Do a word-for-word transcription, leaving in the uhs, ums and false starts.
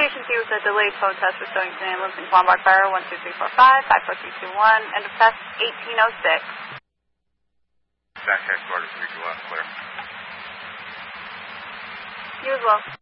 Station two with a delayed phone test for Stonington Ambulance in Quambach Fire, one two three four five, five four three two one, end of test eighteen oh six. Back headquarters, three two one, clear. You as well.